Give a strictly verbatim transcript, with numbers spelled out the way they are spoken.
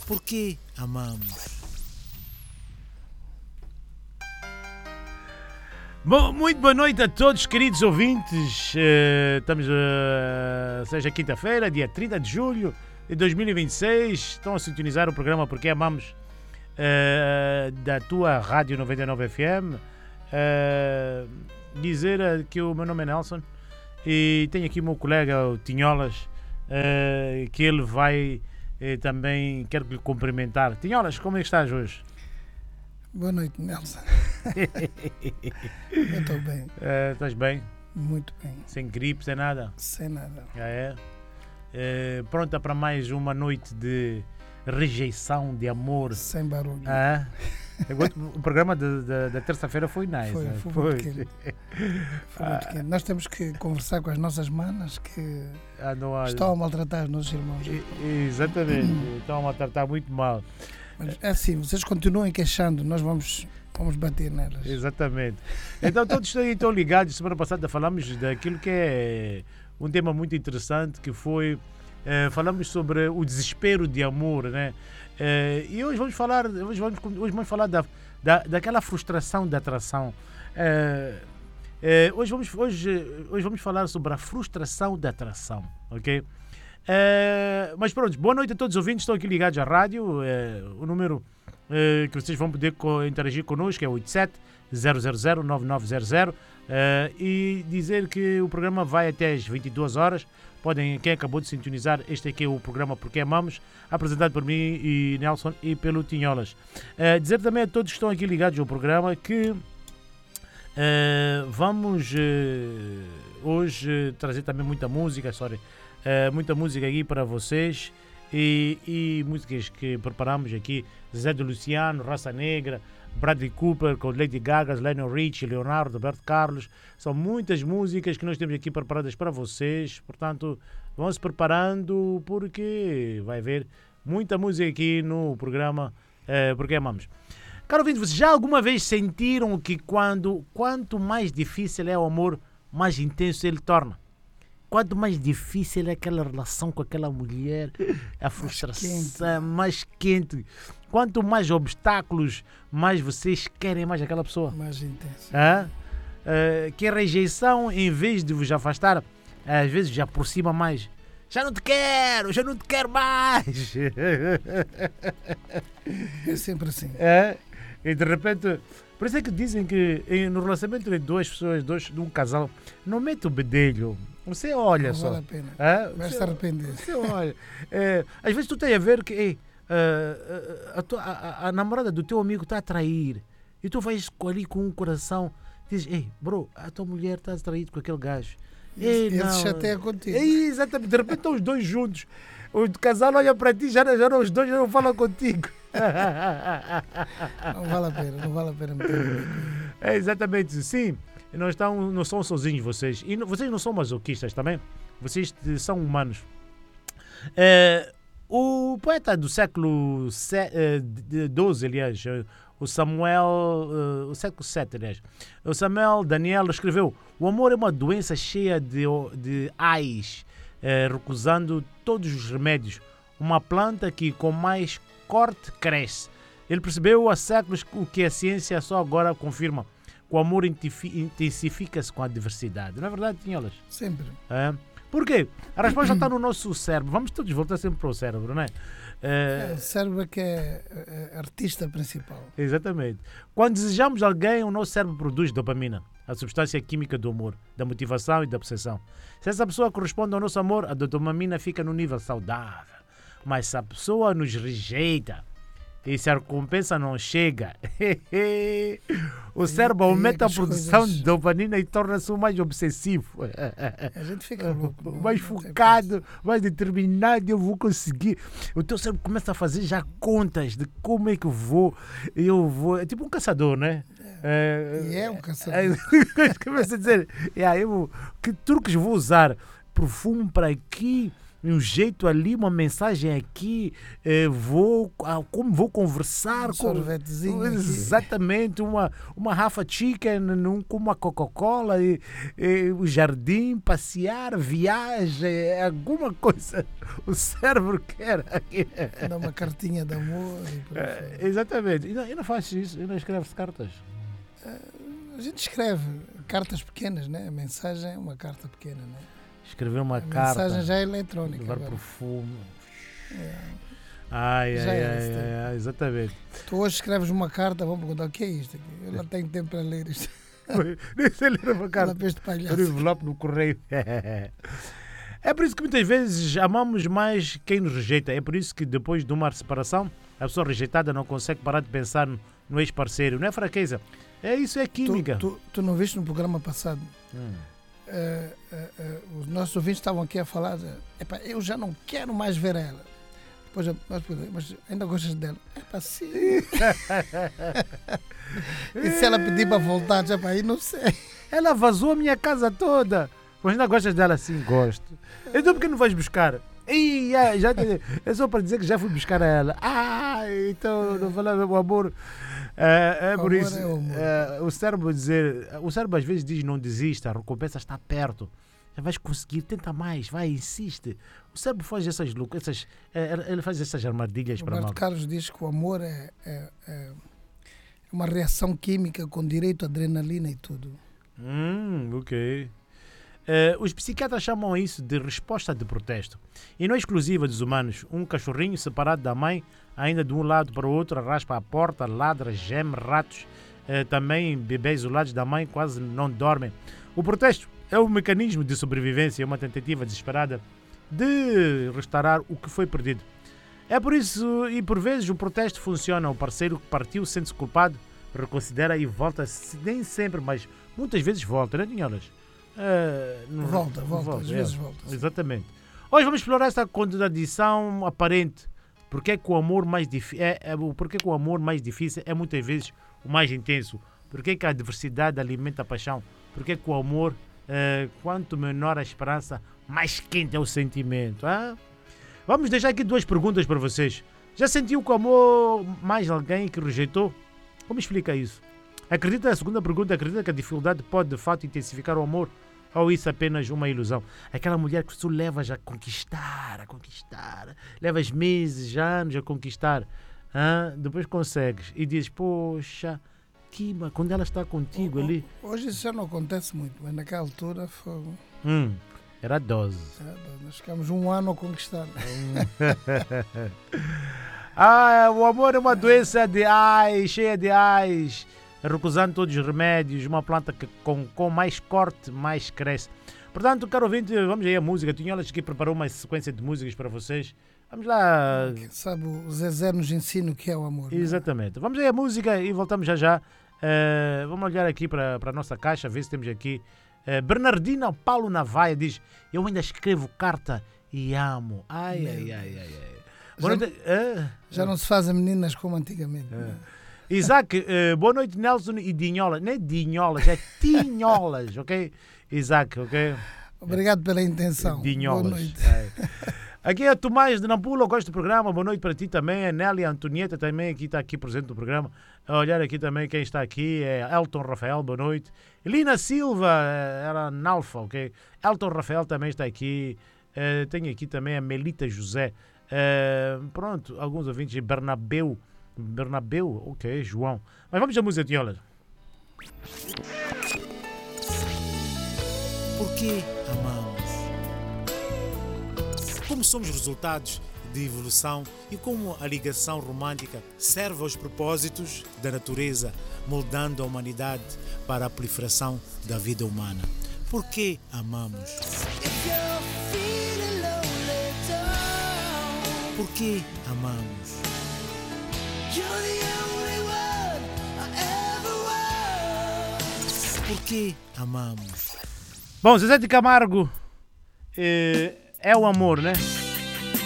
Porque amamos. Bom, muito boa noite a todos, queridos ouvintes. Uh, estamos, uh, seja quinta-feira, dia trinta de julho de dois mil e vinte e seis. Estão a sintonizar o programa Porque Amamos uh, da tua Rádio noventa e nove F M. Uh, dizer uh, que o meu nome é Nelson e tenho aqui o meu colega, o Tinholas, uh, que ele vai uh, também, quero lhe cumprimentar. Tinholas, como é que estás hoje? Boa noite, Nelson. Eu estou bem. Uh, estás bem? Muito bem. Sem gripe, sem nada? Sem nada. Ah, é? Uh, pronta para mais uma noite de rejeição, de amor? Sem barulho. Ah, o programa de, de, da terça-feira foi nice. Foi, né? foi, foi. Muito quente. Foi muito quente. Nós temos que conversar com as nossas manas que ah, não há... estão a maltratar os nossos irmãos. I, exatamente, estão a maltratar muito mal. Mas é assim, vocês continuem queixando, nós vamos, vamos bater nelas. Exatamente. Então todos estão ligados. Semana passada falamos daquilo que é um tema muito interessante, que foi, eh, falamos sobre o desespero de amor, né? Eh, e hoje vamos falar, hoje vamos, hoje vamos falar da, da, daquela frustração da atração. Eh, eh, hoje, vamos, hoje, hoje vamos falar sobre a frustração da atração, ok? Uh, mas pronto, boa noite a todos os ouvintes, estão aqui ligados à rádio. Uh, o número uh, que vocês vão poder co- interagir connosco é oito sete zero zero zero nove nove zero zero, uh, e dizer que o programa vai até às vinte e duas horas. Podem, quem acabou de sintonizar, este aqui é o programa Porque Amamos, apresentado por mim e Nelson e pelo Tinholas. Uh, dizer também a todos que estão aqui ligados ao programa que uh, vamos uh, hoje uh, trazer também muita música, sorry. Uh, muita música aqui para vocês e, e músicas que preparamos aqui: Zé de Luciano, Raça Negra, Bradley Cooper com Lady Gaga, Lionel Richie, Leonardo, Roberto Carlos. São muitas músicas que nós temos aqui preparadas para vocês, portanto vão se preparando porque vai haver muita música aqui no programa uh, Porque Amamos. Caro ouvinte, vocês já alguma vez sentiram que quando, quanto mais difícil é o amor, mais intenso ele torna? Quanto mais difícil é aquela relação com aquela mulher, a frustração mais quente. Quanto mais obstáculos, mais vocês querem mais aquela pessoa. Mais intenso. Ah? Uh, que a rejeição, em vez de vos afastar, às vezes já aproxima mais. Já não te quero, já não te quero mais. É sempre assim. É? E de repente... Por isso é que dizem que no relacionamento entre duas pessoas, dois, de um casal, não mete o bedelho. Você olha não só. Vale a pena. É? Vai você, se arrepender. Você olha. É, às vezes tu tens a ver que ei, a, a, a, a, a namorada do teu amigo está a trair. E tu vais ali com um coração. Dizes, ei, bro, a tua mulher está a trair com aquele gajo. Ei, Ele não. chateia contigo. Ei, exatamente. De repente estão os dois juntos. O casal olha para ti, já, já os dois já não falam contigo. Não vale a pena, não vale a pena meter. É exatamente, sim. Não, estão, não são sozinhos vocês. E não, vocês não são masoquistas também. Vocês são humanos. É, o poeta do século doze, aliás, o Samuel, o século sete, aliás, o Samuel Daniel escreveu: o amor é uma doença cheia de, de ais, é, recusando todos os remédios. Uma planta que com mais corte cresce. Ele percebeu há séculos o que a ciência só agora confirma: o amor intensifica-se com a diversidade. Não é verdade, Tinholas? Sempre. É. Por quê? A resposta está no nosso cérebro. Vamos todos voltar sempre para o cérebro, não é? É... É, o cérebro que é a artista principal. Exatamente. Quando desejamos alguém, o nosso cérebro produz dopamina, a substância química do amor, da motivação e da obsessão. Se essa pessoa corresponde ao nosso amor, a dopamina fica no nível saudável. Mas se a pessoa nos rejeita e se a recompensa não chega, o cérebro aumenta a produção coisas... de dopamina e torna-se mais obsessivo. A gente fica louco. Mais focado, mais determinado, eu vou conseguir. O teu cérebro começa a fazer já contas de como é que eu vou. Eu vou. É tipo um caçador, né? É, e é um caçador. Começa a dizer, yeah, eu, que truques vou usar? Perfume para aqui. um jeito ali, uma mensagem aqui, eh, vou, ah, como vou conversar Um com... sorvetezinho aqui. Exatamente, uma, uma Rafa Chicken num, com uma Coca-Cola, e, e o jardim, passear, viagem, alguma coisa o cérebro quer aqui. Dá uma cartinha de amor. E por aí É, fora. exatamente, e não, e não faz isso, e não escreve cartas. A gente escreve cartas pequenas, né? A mensagem é uma carta pequena, né? Escrever uma A carta, mensagem já é eletrónica. levar agora. perfume. É. Ai, Já ai, é ai, esse tempo. ai, ai, exatamente. Tu hoje escreves uma carta, vamos perguntar o que é isto aqui. Eu não tenho tempo para ler isto. Nem sei ler uma carta. Ela fez de No palhaço. envelope no correio. É por isso que muitas vezes amamos mais quem nos rejeita. É por isso que depois de uma separação, a pessoa rejeitada não consegue parar de pensar no, no ex-parceiro. Não é fraqueza. É isso, é Tu, química. tu, tu não viste no programa passado? Hum. eh, eh, eh, os nossos ouvintes estavam aqui a falar, eh, epá, eu já não quero mais ver ela. Depois eh, nós perguntamos, mas ainda gostas dela? Epá, sim. E se ela pedir para voltar, já para aí, não sei. Ela vazou a minha casa toda. Mas ainda gostas dela? Sim, gosto. Então por que não vais buscar? Ih, ah, já te... É só para dizer que já fui buscar a ela. Ah, então não falava o amor. É, é O por amor isso. é o amor. É, o cérebro dizer, o cérebro às vezes diz não desista, a recompensa está perto. Já vais conseguir, tenta mais, vai, insiste. O cérebro faz essas loucas, essas, é, ele faz essas armadilhas para Roberto nós. Carlos diz que o amor é, é, é uma reação química com direito a adrenalina e tudo. Hum, ok. Eh, os psiquiatras chamam isso de resposta de protesto. E não é exclusiva dos humanos. Um cachorrinho separado da mãe, ainda de um lado para o outro, raspa a porta, ladra, geme, ratos. Eh, também bebês isolados da mãe quase não dormem. O protesto é um mecanismo de sobrevivência, uma tentativa desesperada de restaurar o que foi perdido. É por isso, e por vezes o protesto funciona. O parceiro que partiu sente-se culpado, reconsidera e volta, nem sempre, mas muitas vezes volta, não é, Tinholas? Uh, não- Volta, não volta, às é. vezes volta. sim. Exatamente. Hoje vamos explorar esta contradição aparente. Porque é que o amor mais difícil é, é, o- porque que o amor mais difícil é muitas vezes o mais intenso? Porque que a adversidade alimenta a paixão? Porque que o amor, eh, quanto menor a esperança, mais quente é o sentimento? Ah? Vamos deixar aqui duas perguntas para vocês. Já sentiu que o amor mais alguém que rejeitou? Como explica isso? Acredita, a segunda pergunta, acredita que a dificuldade pode de fato intensificar o amor? Ou isso é apenas uma ilusão? Aquela mulher que tu levas a conquistar, a conquistar, levas meses, anos a conquistar, hã? Depois consegues e dizes, poxa, que, ma- quando ela está contigo ali, Hoje isso já não acontece muito, mas naquela altura foi, hum, era dose. é, nós ficamos um ano a conquistar. Ah, o amor é uma doença de ais, cheia de ais, recusando todos os remédios, uma planta que com, com mais corte, mais cresce. Portanto, caro ouvinte, vamos aí a música. Tinholas aqui preparou uma sequência de músicas para vocês. Vamos lá. Quem sabe o Zezé nos ensina o que é o amor. não é? Exatamente. Vamos aí a música e voltamos já já. Eh, vamos olhar aqui para para a nossa caixa, ver se temos aqui. Eh, Bernardina Paulo Navaia diz: eu ainda escrevo carta e amo. Ai, Meu ai, ai, ai, ai. Já Boa noite. eh, Já não se fazem meninas como antigamente. não é? Isaac, eh, boa noite, Nelson e Dinholas. Não é Dinholas, é Tinholas, ok? Isaac, ok? Obrigado pela intenção. Dinholas. Boa noite. É. Aqui é Tomás de Nampula, gosto do programa. Boa noite para ti também. A Nélia Antonieta também aqui está aqui presente no programa. A olhar aqui também quem está aqui é Elton Rafael, boa noite. Lina Silva, eh, era Nalfa, ok? Elton Rafael também está aqui. Eh, tenho aqui também a Melita José. Eh, pronto, alguns ouvintes. Bernabeu. Bernabeu, ok, João. Mas vamos à música, Tinholas. Por que amamos? Como somos resultados de evolução e como a ligação romântica serve aos propósitos da natureza, moldando a humanidade para a proliferação da vida humana. Por que amamos? Por que amamos? Por que amamos? Bom, Zezé de Camargo eh, é o amor, né?